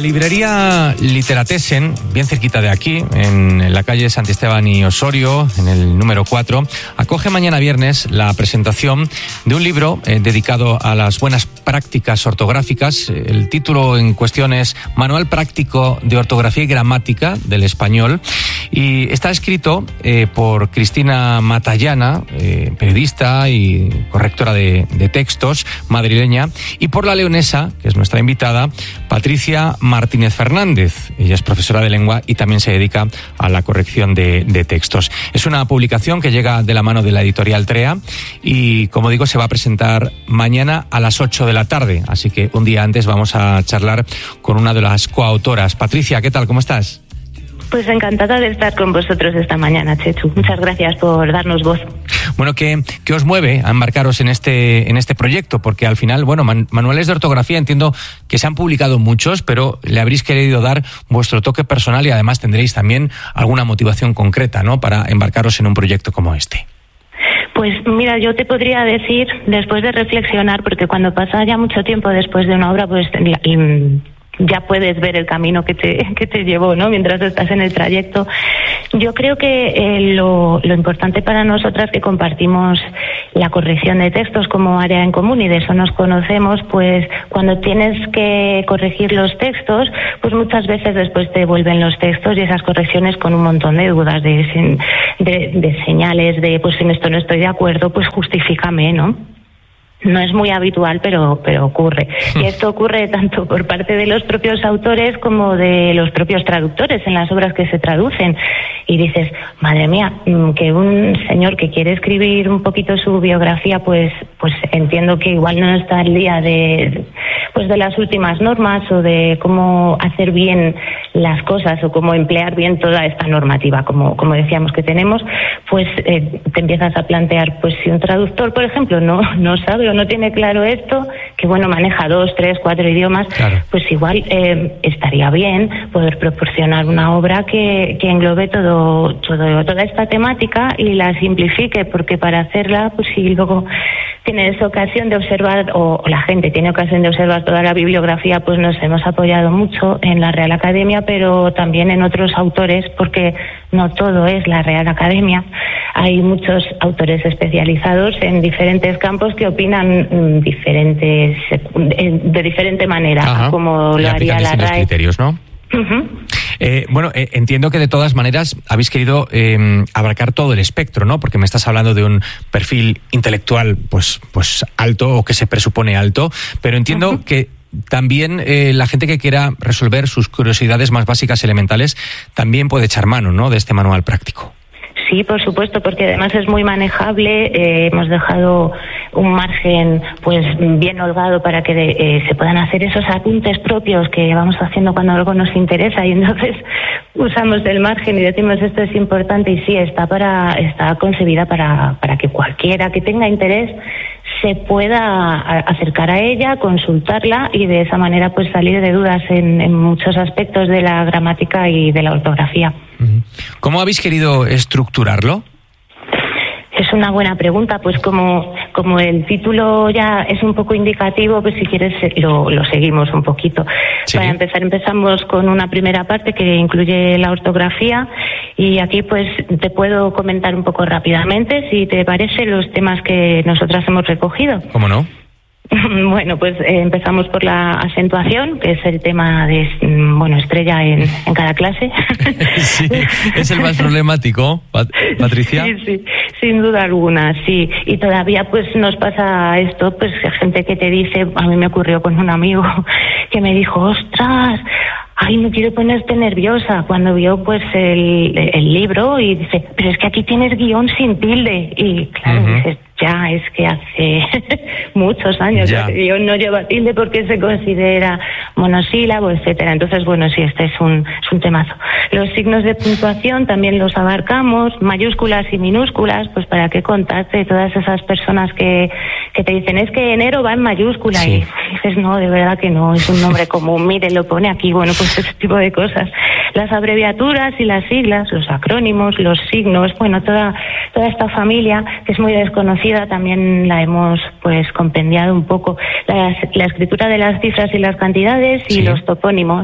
librería Literatessen, bien cerquita de aquí, en la calle Santisteban y Osorio, en el número 4, acoge mañana viernes la presentación de un libro dedicado a las buenas prácticas ortográficas. El título en cuestión es Manual Práctico de Ortografía y Gramática del Español, y está escrito por Cristina Matallana, periodista y correctora de textos, madrileña, y por la leonesa, que es nuestra invitada, Patricia Martínez Fernández. Ella es profesora de lengua y también se dedica a la corrección de textos. Es una publicación que llega de la mano de la editorial TREA y, como digo, se va a presentar mañana a las 8 de la tarde. Así que un día antes vamos a charlar con una de las coautoras. Patricia, ¿qué tal? ¿Cómo estás? Pues encantada de estar con vosotros esta mañana, Chechu. Muchas gracias por darnos voz. Bueno, ¿qué os mueve a embarcaros en este proyecto? Porque al final, bueno, manuales de ortografía entiendo que se han publicado muchos, pero le habréis querido dar vuestro toque personal y además tendréis también alguna motivación concreta, ¿no?, para embarcaros en un proyecto como este. Pues mira, yo te podría decir, después de reflexionar, porque cuando pasa ya mucho tiempo después de una obra, pues ya puedes ver el camino que te llevó, ¿no?, mientras estás en el trayecto. Yo creo que lo importante para nosotras, que compartimos la corrección de textos como área en común y de eso nos conocemos, pues cuando tienes que corregir los textos, pues muchas veces después te vuelven los textos y esas correcciones con un montón de dudas, de señales, de pues en esto no estoy de acuerdo, pues justifícame, ¿no? No es muy habitual, pero ocurre. Y esto ocurre tanto por parte de los propios autores como de los propios traductores en las obras que se traducen. Y dices, madre mía, que un señor que quiere escribir un poquito su biografía, pues entiendo que igual no está al día de las últimas normas o de cómo hacer bien las cosas o cómo emplear bien toda esta normativa, como decíamos que tenemos, pues te empiezas a plantear, pues si un traductor, por ejemplo, no sabe o no tiene claro esto, que bueno, maneja 2, 3, 4 idiomas, claro, pues igual estaría bien poder proporcionar una obra que englobe toda esta temática y la simplifique, porque para hacerla, pues si luego tienes ocasión de observar, o la gente tiene ocasión de observar toda la bibliografía, pues nos hemos apoyado mucho en la Real Academia, pero también en otros autores, porque no todo es la Real Academia. Hay muchos autores especializados en diferentes campos que opinan de diferente manera. Ajá, como lo haría la RAE. Criterios, ¿no? Uh-huh. Bueno, entiendo que de todas maneras habéis querido abarcar todo el espectro, ¿no? Porque me estás hablando de un perfil intelectual pues alto, o que se presupone alto, pero entiendo uh-huh. que también la gente que quiera resolver sus curiosidades más básicas, elementales, también puede echar mano, ¿no?, de este manual práctico. Sí, por supuesto, porque además es muy manejable. Hemos dejado un margen pues bien holgado para que se puedan hacer esos apuntes propios que vamos haciendo cuando algo nos interesa, y entonces usamos el margen y decimos esto es importante, y sí, está concebida para que cualquiera que tenga interés se pueda acercar a ella, consultarla y de esa manera pues salir de dudas en muchos aspectos de la gramática y de la ortografía. ¿Cómo habéis querido estructurarlo? Es una buena pregunta, pues como el título ya es un poco indicativo, pues si quieres lo seguimos un poquito. ¿Sí? Para empezar, empezamos con una primera parte que incluye la ortografía, y aquí pues te puedo comentar un poco rápidamente, si te parece, los temas que nosotras hemos recogido. ¿Cómo no? Bueno, pues empezamos por la acentuación, que es el tema de estrella en cada clase. Sí, es el más problemático, Patricia. Sí, sin duda alguna, sí. Y todavía pues nos pasa esto, pues gente que te dice, a mí me ocurrió con un amigo que me dijo, ostras, ay, no quiero ponerte nerviosa, cuando vio pues el libro, y dice, pero es que aquí tienes guión sin tilde. Y claro, uh-huh. dices, ya, es que hace muchos años que guión no lleva tilde porque se considera monosílabo, etcétera. Entonces, bueno, sí, este es un temazo. Los signos de puntuación también los abarcamos, mayúsculas y minúsculas, pues para qué contarte todas esas personas que te dicen, es que enero va en mayúscula, sí. Y dices, no, de verdad que no, es un nombre común, mire, lo pone aquí, bueno, pues ese tipo de cosas. Las abreviaturas y las siglas, los acrónimos, los signos, bueno, toda esta familia que es muy desconocida, también la hemos pues compendiado un poco. La escritura de las cifras y las cantidades y sí. Los topónimos.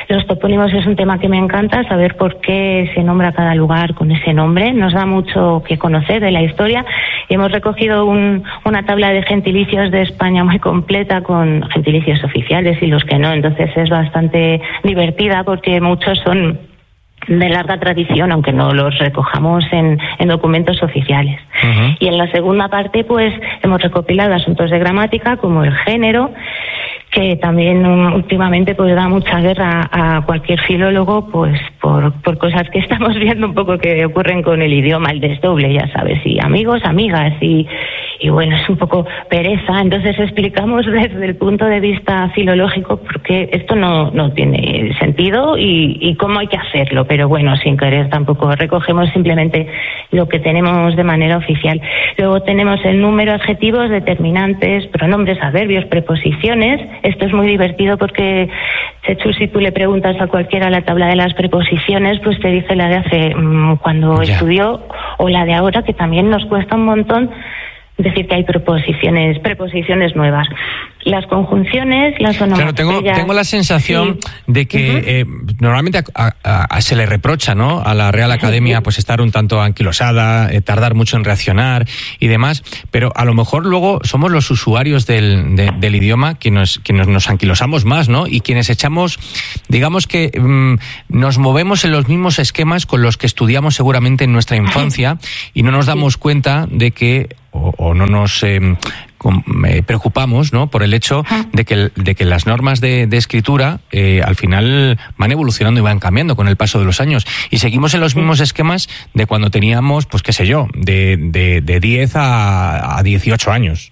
Los topónimos es un tema que me encanta, saber por qué se nombra cada lugar con ese nombre. Nos da mucho que conocer de la historia. Y hemos recogido una tabla de gentilicios de España muy completa, con gentilicios oficiales y los que no. Entonces es bastante divertida porque muchos son de larga tradición, aunque no los recojamos en documentos oficiales. Uh-huh. Y en la segunda parte, pues, hemos recopilado asuntos de gramática, como el género, que también últimamente pues da mucha guerra a cualquier filólogo, pues por cosas que estamos viendo un poco que ocurren con el idioma, el desdoble, ya sabes, y amigos, amigas, y bueno, es un poco pereza. Entonces explicamos desde el punto de vista filológico por qué esto no tiene sentido y cómo hay que hacerlo, pero bueno, sin querer tampoco recogemos simplemente lo que tenemos de manera oficial. Luego tenemos el número, adjetivos, determinantes, pronombres, adverbios, preposiciones. Esto es muy divertido porque, Chechu, si tú le preguntas a cualquiera la tabla de las preposiciones, pues te dice la de hace cuando estudió o la de ahora, que también nos cuesta un montón decir que hay preposiciones nuevas. Las conjunciones, las onomatopeyas... Claro, tengo la sensación de que normalmente se le reprocha, ¿no?, a la Real Academia pues estar un tanto anquilosada, tardar mucho en reaccionar y demás, pero a lo mejor luego somos los usuarios del idioma quienes nos anquilosamos más, ¿no?, y quienes echamos, digamos que nos movemos en los mismos esquemas con los que estudiamos seguramente en nuestra infancia y no nos damos cuenta de que o no nos preocupamos, ¿no?, por el hecho de que las normas de escritura al final van evolucionando y van cambiando con el paso de los años y seguimos en los mismos esquemas de cuando teníamos, pues qué sé yo, de 10 a 18 años.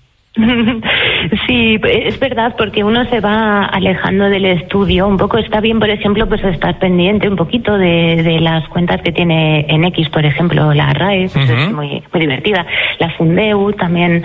Sí, es verdad, porque uno se va alejando del estudio. Un poco está bien, por ejemplo, pues estar pendiente un poquito de las cuentas que tiene en X, por ejemplo, la RAE, pues es muy divertida. La Fundeu también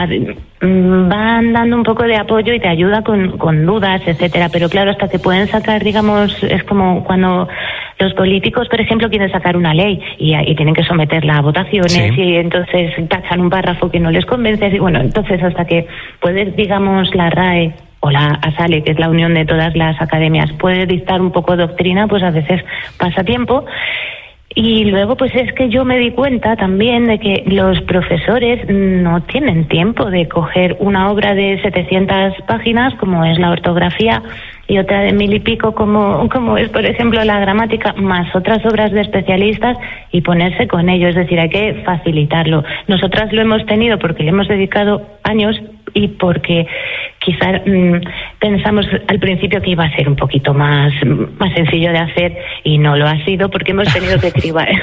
van dando un poco de apoyo y te ayuda con dudas, etcétera. Pero claro, hasta te pueden sacar, digamos, es como cuando los políticos, por ejemplo, quieren sacar una ley y tienen que someterla a votaciones, sí, y entonces tachan un párrafo que no les convence. Y bueno, entonces hasta que puedes, digamos, la RAE o la ASALE, que es la unión de todas las academias, puede dictar un poco doctrina, pues a veces pasa tiempo. Y luego, pues es que yo me di cuenta también de que los profesores no tienen tiempo de coger una obra de 700 páginas, como es la ortografía, y otra de 1000 y pico, como es, por ejemplo, la gramática, más otras obras de especialistas, y ponerse con ello. Es decir, hay que facilitarlo. Nosotras lo hemos tenido porque le hemos dedicado años y porque quizá pensamos al principio que iba a ser un poquito más sencillo de hacer, y no lo ha sido, porque hemos tenido que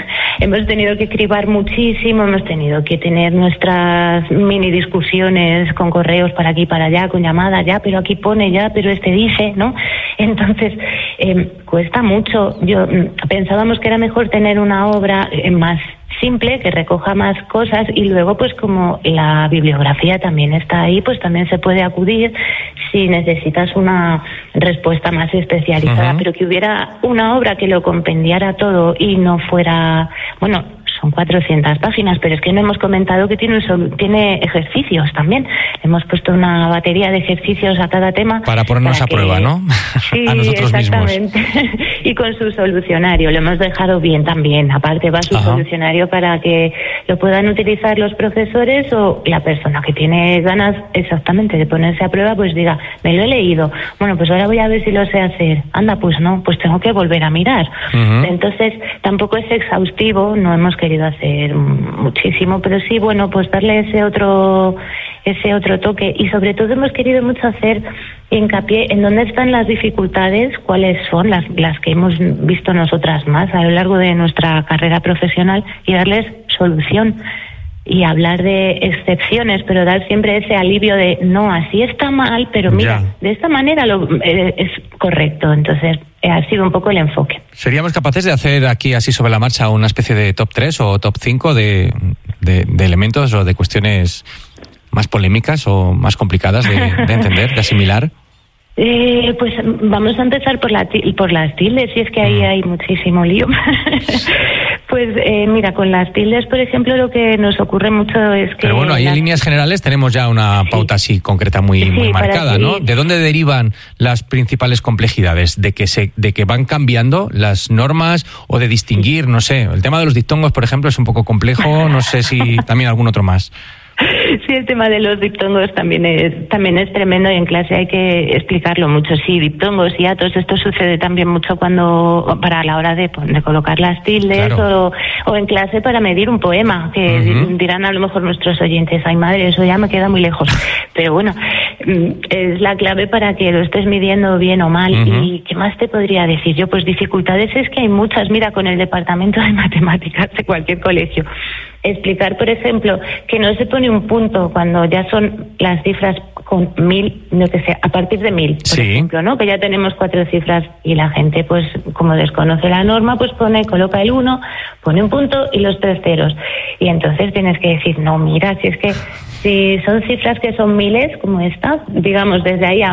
cribar muchísimo, hemos tenido que tener nuestras mini discusiones con correos para aquí y para allá, con llamadas, ya, pero aquí pone, ya, pero este dice, ¿no? Entonces cuesta mucho. Pensábamos que era mejor tener una obra más simple, que recoja más cosas, y luego pues como la bibliografía también está ahí, pues también se puede acudir si necesitas una respuesta más especializada, pero que hubiera una obra que lo compendiara todo y no fuera, bueno, son 400 páginas, pero es que no hemos comentado que tiene ejercicios también. Hemos puesto una batería de ejercicios a cada tema. Para ponernos a prueba, ¿no? Sí, a nosotros exactamente. Mismos. Y con su solucionario, lo hemos dejado bien también. Aparte va su solucionario para que lo puedan utilizar los profesores o la persona que tiene ganas exactamente de ponerse a prueba, pues diga, me lo he leído. Bueno, pues ahora voy a ver si lo sé hacer. Anda, pues no, pues tengo que volver a mirar. Entonces, tampoco es exhaustivo, no hemos querido hacer muchísimo, pero sí, bueno, pues darle ese otro toque, y sobre todo hemos querido mucho hacer hincapié en dónde están las dificultades, cuáles son las que hemos visto nosotras más a lo largo de nuestra carrera profesional, y darles solución y hablar de excepciones, pero dar siempre ese alivio de no, así está mal, pero mira, de esta manera es correcto. Entonces ha sido un poco el enfoque. ¿Seríamos capaces de hacer aquí así sobre la marcha una especie de top 3 o top 5 de elementos o de cuestiones más polémicas o más complicadas de entender, de asimilar? Pues vamos a empezar por las tildes, y es que ahí hay muchísimo lío. Pues mira, con las tildes, por ejemplo, lo que nos ocurre mucho es que... Pero bueno, ahí en líneas generales tenemos ya una pauta así concreta muy marcada, ¿no? ¿De dónde derivan las principales complejidades? ¿De que van cambiando las normas o de distinguir, no sé? El tema de los diptongos, por ejemplo, es un poco complejo, no sé si también algún otro más. Sí, el tema de los diptongos también es tremendo y en clase hay que explicarlo mucho. Sí, diptongos y atos, esto sucede también mucho para la hora de colocar las tildes, claro. o en clase para medir un poema, que dirán a lo mejor nuestros oyentes, ay madre, eso ya me queda muy lejos. Pero bueno, es la clave para que lo estés midiendo bien o mal. ¿Y qué más te podría decir yo? Pues dificultades es que hay muchas. Mira, con el departamento de matemáticas de cualquier colegio, explicar, por ejemplo, que no se pone un punto cuando ya son las cifras con 1000, no que sé, a partir de 1000, por ejemplo, ¿no? Que ya tenemos 4 cifras y la gente, pues, como desconoce la norma, pues coloca el 1, pone un punto y los 3 ceros. Y entonces tienes que decir, no, mira, si son cifras que son miles, como esta, digamos, desde ahí a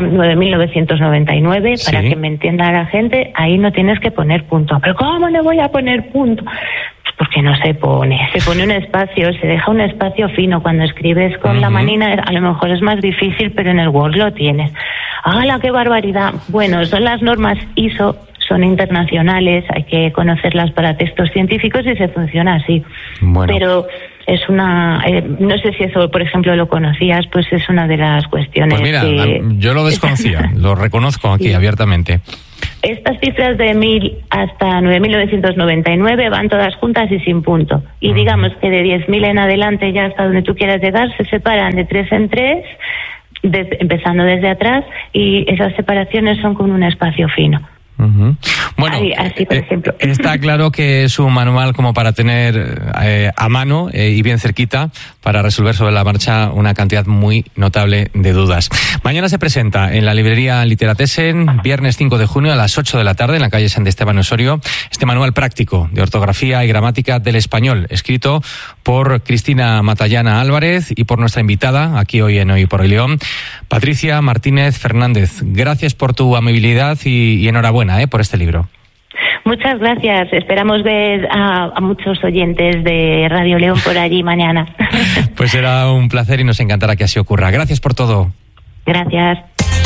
9.999, para que me entienda la gente, ahí no tienes que poner punto. ¿Pero cómo le voy a poner punto? Porque no se pone un espacio, se deja un espacio fino. Cuando escribes con la manina a lo mejor es más difícil, pero en el Word lo tienes. ¡Hala, qué barbaridad! Bueno, son las normas ISO, son internacionales, hay que conocerlas para textos científicos y se funciona así. Bueno. Pero es no sé si eso, por ejemplo, lo conocías, pues es una de las cuestiones. Pues mira, yo lo desconocía, lo reconozco aquí abiertamente. Estas cifras de 1000 hasta 9.999 van todas juntas y sin punto. Y digamos que de 10.000 en adelante, ya hasta donde tú quieras llegar, se separan de 3 en 3, empezando desde atrás, y esas separaciones son con un espacio fino. Bueno, así, por ejemplo. Está claro que es un manual como para tener a mano y bien cerquita para resolver sobre la marcha una cantidad muy notable de dudas. Mañana se presenta en la librería Literatessen, viernes 5 de junio a las 8 de la tarde en la calle Sant Esteban Osorio, este manual práctico de ortografía y gramática del español, escrito por Cristina Matallana Álvarez y por nuestra invitada aquí hoy en Hoy por Hoy León, Patricia Martínez Fernández. Gracias por tu amabilidad y enhorabuena por este libro. Muchas gracias. Esperamos ver a muchos oyentes de Radio León por allí mañana. Pues será un placer y nos encantará que así ocurra. Gracias por todo. Gracias.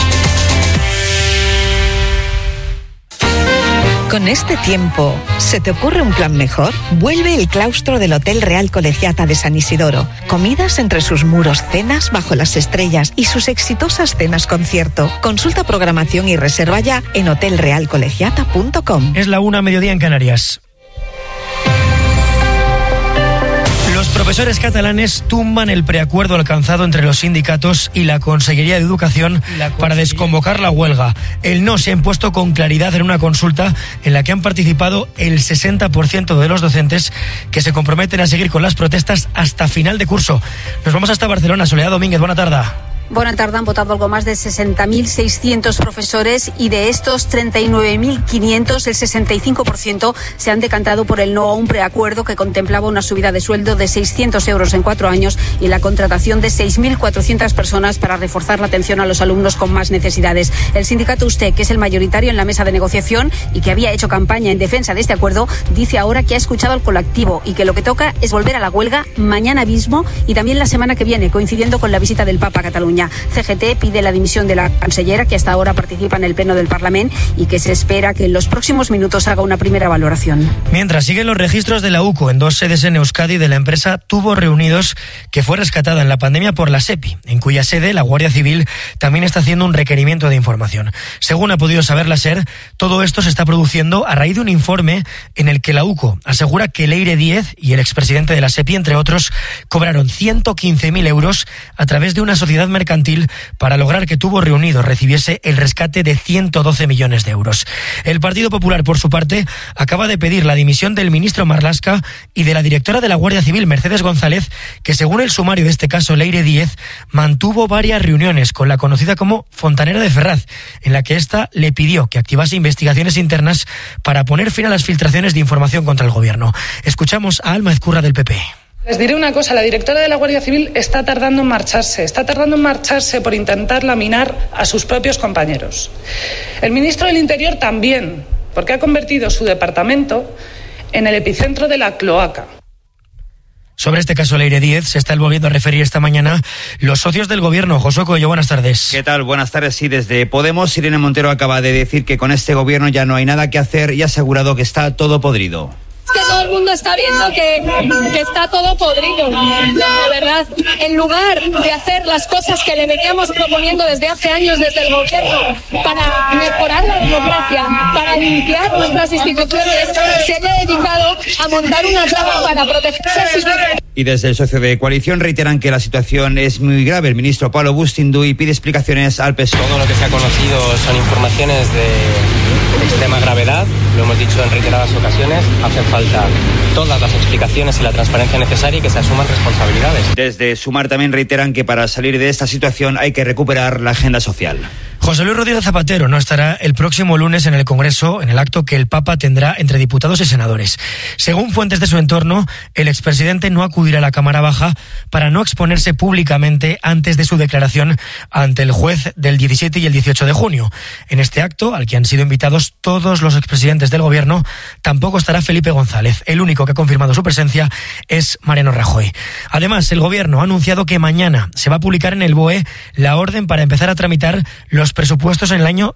Con este tiempo, ¿se te ocurre un plan mejor? Vuelve el claustro del Hotel Real Colegiata de San Isidoro. Comidas entre sus muros, cenas bajo las estrellas y sus exitosas cenas concierto. Consulta programación y reserva ya en hotelrealcolegiata.com. Es la 1:00 en Canarias. Los profesores catalanes tumban el preacuerdo alcanzado entre los sindicatos y la Consellería de Educación para desconvocar la huelga. El no se ha impuesto con claridad en una consulta en la que han participado el 60% de los docentes, que se comprometen a seguir con las protestas hasta final de curso. Nos vamos hasta Barcelona. Soledad Domínguez, buena tarde. Buenas tardes. Han votado algo más de 60.600 profesores y de estos 39.500, el 65% se han decantado por el no a un preacuerdo que contemplaba una subida de sueldo de 600 euros en 4 años y la contratación de 6.400 personas para reforzar la atención a los alumnos con más necesidades. El sindicato USTE, que es el mayoritario en la mesa de negociación y que había hecho campaña en defensa de este acuerdo, dice ahora que ha escuchado al colectivo y que lo que toca es volver a la huelga mañana mismo y también la semana que viene, coincidiendo con la visita del Papa a Cataluña. CGT pide la dimisión de la cancellera, que hasta ahora participa en el pleno del Parlamento y que se espera que en los próximos minutos haga una primera valoración. Mientras siguen los registros de la UCO en 2 sedes en Euskadi de la empresa Tubos Reunidos, que fue rescatada en la pandemia por la SEPI, en cuya sede la Guardia Civil también está haciendo un requerimiento de información. Según ha podido saber la SER, todo esto se está produciendo a raíz de un informe en el que la UCO asegura que Leire Díez y el expresidente de la SEPI, entre otros, cobraron 115.000 euros a través de una sociedad mercantil para lograr que Tubos Reunidos recibiese el rescate de 112 millones de euros. El Partido Popular, por su parte, acaba de pedir la dimisión del ministro Marlaska y de la directora de la Guardia Civil, Mercedes González, que según el sumario de este caso, Leire Díez, mantuvo varias reuniones con la conocida como Fontanera de Ferraz, en la que ésta le pidió que activase investigaciones internas para poner fin a las filtraciones de información contra el gobierno. Escuchamos a Alma Ezcurra del PP. Les diré una cosa, la directora de la Guardia Civil está tardando en marcharse por intentar laminar a sus propios compañeros. El ministro del Interior también, porque ha convertido su departamento en el epicentro de la cloaca. Sobre este caso Leire Díez se está volviendo a referir esta mañana los socios del gobierno. Josué Coello, buenas tardes. ¿Qué tal? Buenas tardes. Sí, desde Podemos, Irene Montero acaba de decir que con este gobierno ya no hay nada que hacer y ha asegurado que está todo podrido. Que todo el mundo está viendo que está todo podrido, de verdad. En lugar de hacer las cosas que le veníamos proponiendo desde hace años desde el gobierno para mejorar la democracia, para limpiar nuestras instituciones, se ha dedicado a montar una trama para protegerse a sus vecinos. Y desde el socio de coalición reiteran que la situación es muy grave. El ministro Pablo Bustinduy pide explicaciones al PSOE. Todo lo que se ha conocido son informaciones de extrema gravedad, lo hemos dicho en reiteradas ocasiones, hacen falta todas las explicaciones y la transparencia necesaria y que se asuman responsabilidades. Desde Sumar también reiteran que para salir de esta situación hay que recuperar la agenda social. José Luis Rodríguez Zapatero no estará el próximo lunes en el Congreso en el acto que el Papa tendrá entre diputados y senadores. Según fuentes de su entorno, el expresidente no acudirá a la Cámara Baja para no exponerse públicamente antes de su declaración ante el juez del 17 y el 18 de junio. En este acto, al que han sido invitados todos los expresidentes del Gobierno, tampoco estará Felipe González. El único que ha confirmado su presencia es Mariano Rajoy. Además, el Gobierno ha anunciado que mañana se va a publicar en el BOE la orden para empezar a tramitar los presupuestos en el año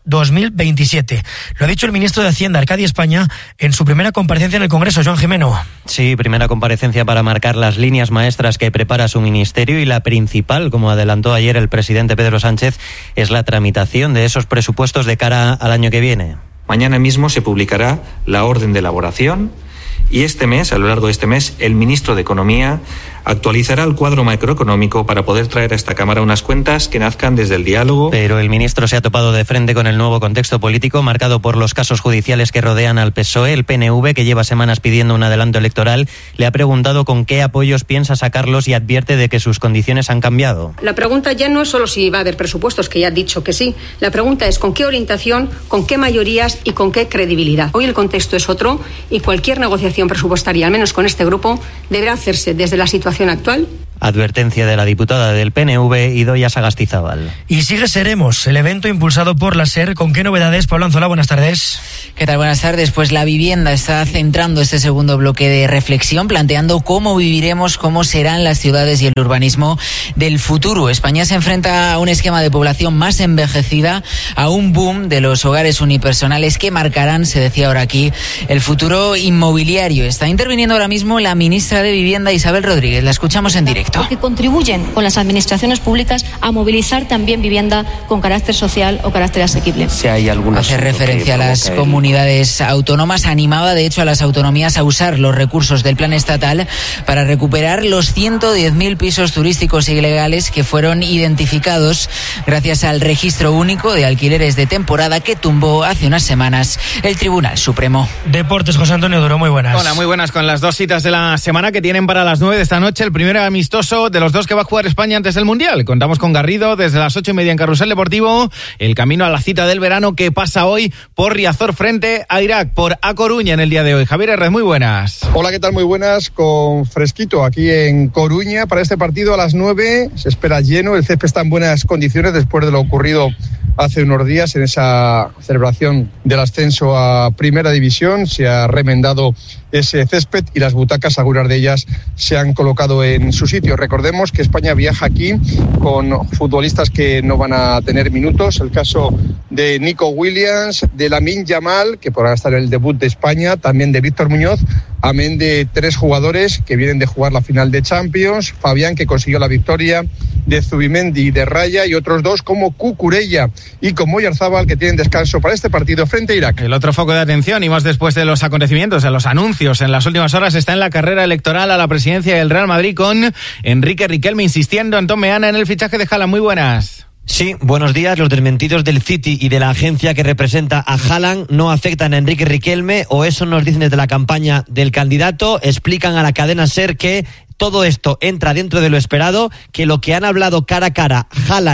2027. Lo ha dicho el ministro de Hacienda, Arcadi España, en su primera comparecencia en el Congreso. Joan Jimeno. Sí, primera comparecencia para marcar las líneas maestras que prepara su ministerio, y la principal, como adelantó ayer el presidente Pedro Sánchez, es la tramitación de esos presupuestos de cara al año que viene. Mañana mismo se publicará la orden de elaboración y este mes, a lo largo de este mes, el ministro de Economía actualizará el cuadro macroeconómico para poder traer a esta Cámara unas cuentas que nazcan desde el diálogo. Pero el ministro se ha topado de frente con el nuevo contexto político marcado por los casos judiciales que rodean al PSOE. El PNV, que lleva semanas pidiendo un adelanto electoral, le ha preguntado con qué apoyos piensa sacarlos y advierte de que sus condiciones han cambiado. La pregunta ya no es solo si va a haber presupuestos, que ya ha dicho que sí. La pregunta es con qué orientación, con qué mayorías y con qué credibilidad. Hoy el contexto es otro y cualquier negociación presupuestaria, al menos con este grupo, deberá hacerse desde la situación actual. Advertencia de la diputada del PNV, Idoia Sagastizábal. Y sigue Seremos, el evento impulsado por la SER. ¿Con qué novedades, Pablo Anzola? Buenas tardes. ¿Qué tal? Buenas tardes. Pues la vivienda está centrando este segundo bloque de reflexión, planteando cómo viviremos, cómo serán las ciudades y el urbanismo del futuro. España se enfrenta a un esquema de población más envejecida, a un boom de los hogares unipersonales que marcarán, se decía ahora aquí, el futuro inmobiliario. Está interviniendo ahora mismo la ministra de Vivienda, Isabel Rodríguez. La escuchamos en directo. Porque contribuyen con las administraciones públicas a movilizar también vivienda con carácter social o carácter asequible. Si hay hace referencia a las comunidades autónomas, animaba de hecho a las autonomías a usar los recursos del plan estatal para recuperar los 110.000 pisos turísticos ilegales que fueron identificados gracias al registro único de alquileres de temporada que tumbó hace unas semanas el Tribunal Supremo. Deportes, José Antonio Duro, muy buenas. Hola, muy buenas, con las dos citas de la semana que tienen para las 9 de esta noche. El primero amistoso de los dos que va a jugar España antes del Mundial. Contamos con Garrido desde las 8:30 en Carrusel Deportivo. El camino a la cita del verano que pasa hoy por Riazor frente a Irak, por A Coruña en el día de hoy. Javier Herrez, muy buenas. Hola, ¿qué tal? Muy buenas, con fresquito aquí en Coruña para este partido a las 9. Se espera lleno, el césped está en buenas condiciones después de lo ocurrido hace unos días en esa celebración del ascenso a Primera División. Se ha remendado ese césped y las butacas, algunas de ellas, se han colocado en su sitio. Recordemos que España viaja aquí con futbolistas que no van a tener minutos. El caso de Nico Williams, de Lamine Yamal, que podrá estar en el debut de España, también de Víctor Muñoz, amén de 3 jugadores que vienen de jugar la final de Champions, Fabián, que consiguió la victoria, de Zubimendi y de Raya, y otros 2 como Cucurella y como Oyarzábal, que tienen descanso para este partido frente a Irak. El otro foco de atención, y más después de los acontecimientos, de los anuncios en las últimas horas, está en la carrera electoral a la presidencia del Real Madrid, con Enrique Riquelme insistiendo, Antón Meana, en el fichaje de Haaland. Muy buenas. Sí, buenos días. Los desmentidos del City y de la agencia que representa a Haaland no afectan a Enrique Riquelme, o eso nos dicen desde la campaña del candidato. Explican a la cadena SER que todo esto entra dentro de lo esperado, que lo que han hablado cara a cara Haaland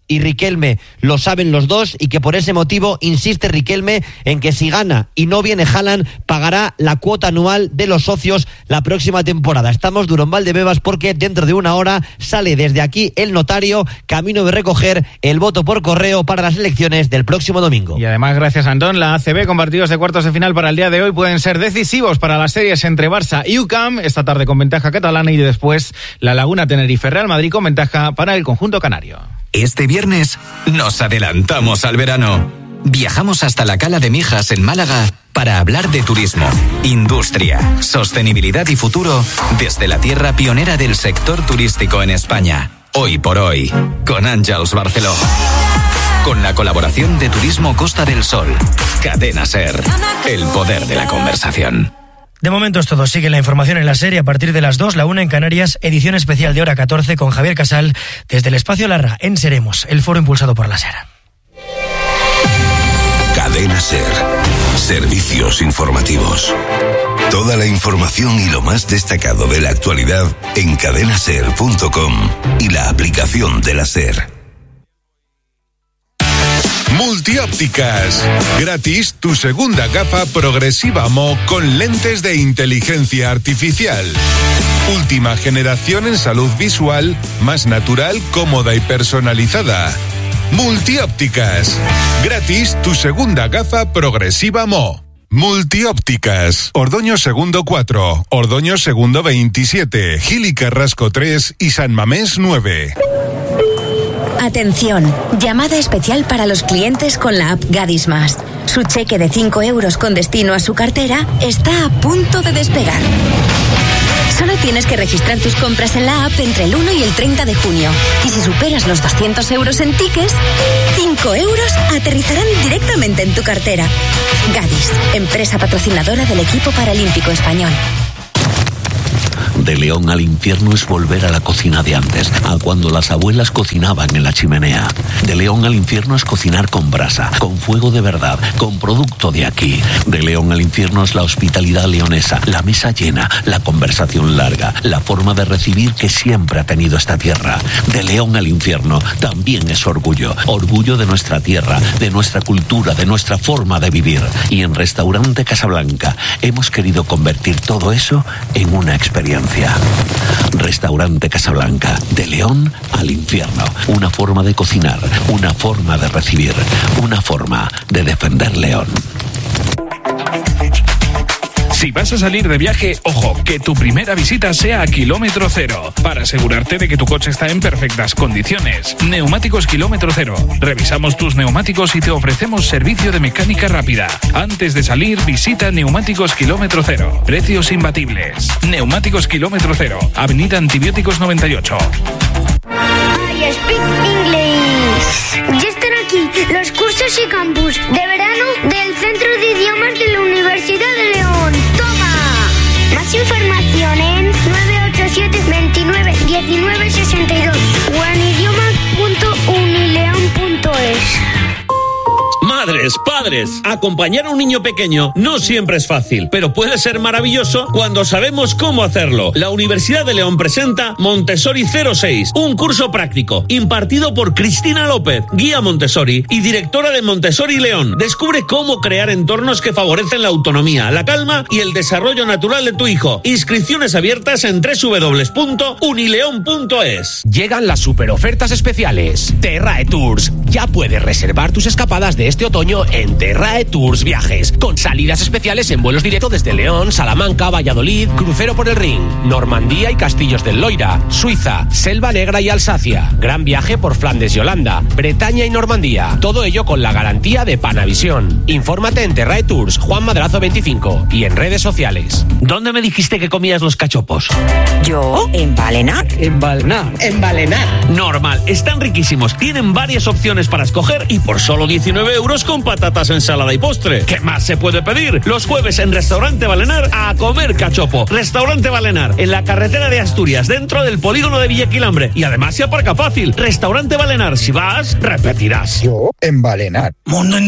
y Riquelme lo saben los dos y que por ese motivo insiste Riquelme en que si gana y no viene Haaland pagará la cuota anual de los socios la próxima temporada. Estamos duro en Valdebebas porque dentro de una hora sale desde aquí el notario camino de recoger el voto por correo para las elecciones del próximo domingo. Y además, gracias Antón, la ACB con partidos de cuartos de final para el día de hoy pueden ser decisivos para las series entre Barça y UCAM, esta tarde con ventaja catalana y después la Laguna Tenerife Real Madrid con ventaja para el conjunto canario. Este viernes nos adelantamos al verano. Viajamos hasta la Cala de Mijas en Málaga para hablar de turismo, industria, sostenibilidad y futuro desde la tierra pionera del sector turístico en España. Hoy por hoy, con Àngels Barceló. Con la colaboración de Turismo Costa del Sol. Cadena SER, el poder de la conversación. De momento es todo. Sigue la información en la serie a partir de las 2, la 1 en Canarias, edición especial de hora 14 con Javier Casal desde el Espacio Larra en Seremos, el foro impulsado por la SER. Cadena SER. Servicios informativos. Toda la información y lo más destacado de la actualidad en cadenaser.com y la aplicación de la SER. Multiópticas. Gratis tu segunda gafa progresiva Mo con lentes de inteligencia artificial. Última generación en salud visual, más natural, cómoda y personalizada. Multiópticas. Gratis tu segunda gafa progresiva Mo. Multiópticas. Ordoño Segundo 4, Ordoño Segundo 27, Gil y Carrasco 3 y San Mamés 9. Atención, llamada especial para los clientes con la app Gadis Más. Su cheque de 5 euros con destino a su cartera está a punto de despegar. Solo tienes que registrar tus compras en la app entre el 1 y el 30 de junio. Y si superas los 200 euros en tickets, 5 euros aterrizarán directamente en tu cartera. Gadis, empresa patrocinadora del equipo paralímpico español. De León al infierno es volver a la cocina de antes, a cuando las abuelas cocinaban en la chimenea. De León al infierno es cocinar con brasa, con fuego de verdad, con producto de aquí. De León al infierno es la hospitalidad leonesa, la mesa llena, la conversación larga, la forma de recibir que siempre ha tenido esta tierra. De León al infierno también es orgullo, orgullo de nuestra tierra, de nuestra cultura, de nuestra forma de vivir. Y en Restaurante Casablanca hemos querido convertir todo eso en una experiencia. Restaurante Casablanca, de León al infierno. Una forma de cocinar, una forma de recibir, una forma de defender León. Si vas a salir de viaje, ojo, que tu primera visita sea a kilómetro cero, para asegurarte de que tu coche está en perfectas condiciones. Neumáticos Kilómetro Cero. Revisamos tus neumáticos y te ofrecemos servicio de mecánica rápida. Antes de salir, visita Neumáticos Kilómetro Cero. Precios imbatibles. Neumáticos Kilómetro Cero. Avenida Antibióticos 98. I speak English. Ya están aquí los cursos y campus de verano del Centro de Idiomas de la Universidad de León. ¡Toma! Más información en 987 29 19 62 o en idiomas.unileon.es. Madres, padres, acompañar a un niño pequeño no siempre es fácil, pero puede ser maravilloso cuando sabemos cómo hacerlo. La Universidad de León presenta Montessori 06, un curso práctico impartido por Cristina López, guía Montessori y directora de Montessori León. Descubre cómo crear entornos que favorecen la autonomía, la calma y el desarrollo natural de tu hijo. Inscripciones abiertas en www.unileon.es. Llegan las superofertas especiales. Terrae Tours. Ya puedes reservar tus escapadas de este otoño en Terrae Tours Viajes, con salidas especiales en vuelos directos desde León, Salamanca, Valladolid, crucero por el Rin, Normandía y Castillos del Loira, Suiza, Selva Negra y Alsacia, gran viaje por Flandes y Holanda, Bretaña y Normandía, todo ello con la garantía de Panavisión. Infórmate en Terrae Tours, Juan Madrazo 25 y en redes sociales. ¿Dónde me dijiste que comías los cachopos? Yo, en Balenar. En Balenar. En Balenar. Normal, están riquísimos, tienen varias opciones para escoger y por solo 19 euros con patatas, ensalada y postre. ¿Qué más se puede pedir? Los jueves en Restaurante Balenar a comer cachopo. Restaurante Balenar, en la carretera de Asturias, dentro del polígono de Villaquilambre. Y además se aparca fácil. Restaurante Balenar, si vas, repetirás. Yo, en Balenar.